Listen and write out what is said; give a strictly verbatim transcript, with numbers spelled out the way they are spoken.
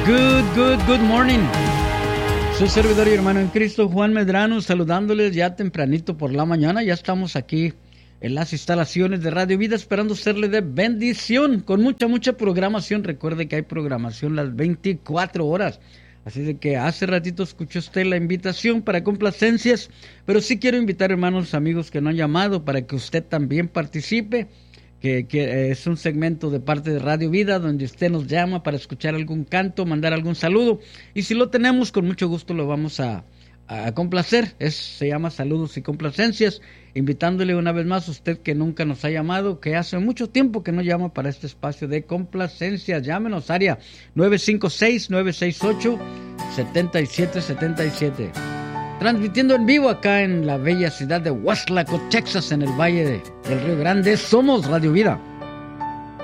Good, good, good morning. Su servidor y hermano en Cristo, Juan Medrano, saludándoles ya tempranito por la mañana. Ya estamos aquí en las instalaciones de Radio Vida, esperando serle de bendición, con mucha, mucha programación. Recuerde que hay programación las veinticuatro horas. Así de que hace ratito escuchó usted la invitación para complacencias, pero sí quiero invitar, hermanos, amigos que no han llamado, para que usted también participe. Que, que es un segmento de parte de Radio Vida donde usted nos llama para escuchar algún canto, mandar algún saludo, y si lo tenemos, con mucho gusto lo vamos a, a complacer. Es, se llama Saludos y Complacencias, invitándole una vez más a usted que nunca nos ha llamado, que hace mucho tiempo que no llama para este espacio de complacencias. Llámenos, área nueve cinco seis, nueve seis ocho, siete siete siete siete. Transmitiendo en vivo acá en la bella ciudad de Weslaco, Texas, en el Valle de, del Río Grande. Somos Radio Vida.